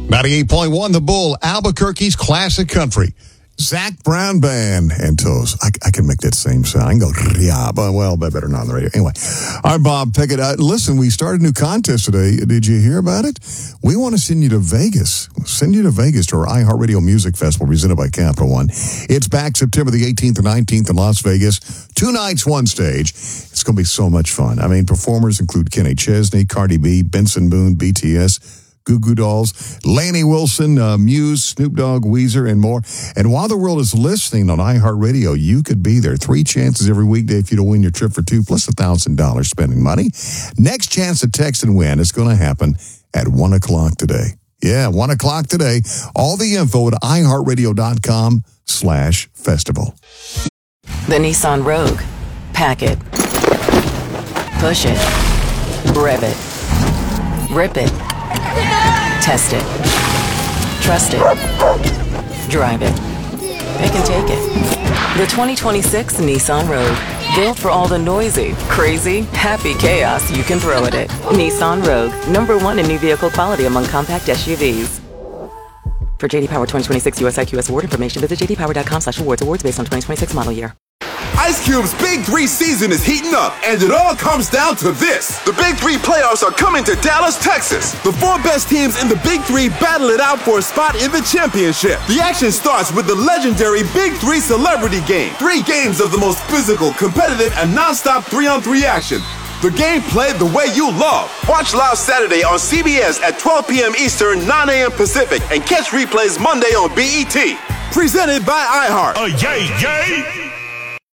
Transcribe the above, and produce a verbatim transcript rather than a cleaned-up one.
ninety-eight point one The Bull, Albuquerque's classic country. Zach Brown Band and Toes. I, I can make that same sound. I can go, yeah, but well, better not on the radio. Anyway, all right, Bob, pick it up. Listen, we started a new contest today. Did you hear about it? We want to send you to Vegas. Send you to Vegas to our iHeartRadio Music Festival presented by Capital One. It's back September the eighteenth and nineteenth in Las Vegas. Two nights, one stage. It's going to be so much fun. I mean, performers include Kenny Chesney, Cardi B, Benson Boone, B T S, Goo Goo Dolls, Lainey Wilson, uh, Muse, Snoop Dogg, Weezer, and more. And while the world is listening on iHeartRadio, you could be there. Three chances every weekday for you to win your trip for two, plus one thousand dollars spending money. Next chance to text and win is going to happen at one o'clock today. Yeah, one o'clock today. All the info at iHeartRadio.com slash festival. The Nissan Rogue. Pack it. Push it. Rev it. Rip it. Test it. Trust it. Drive it. Pick and take it. The twenty twenty-six Nissan Rogue. Built for all the noisy, crazy, happy chaos you can throw at it. Nissan Rogue. Number one in new vehicle quality among compact S U Vs. For J D Power twenty twenty-six U S I Q S award information, visit j d power dot com slash awards. Awards based on twenty twenty-six model year. Ice Cube's Big Three season is heating up, and it all comes down to this. The Big Three playoffs are coming to Dallas, Texas. The four best teams in the Big Three battle it out for a spot in the championship. The action starts with the legendary Big Three Celebrity Game. Three games of the most physical, competitive, and non-stop three-on-three action. The game played the way you love. Watch live Saturday on C B S at twelve p.m. Eastern, nine a.m. Pacific, and catch replays Monday on B E T. Presented by iHeart. Uh, yay, yay!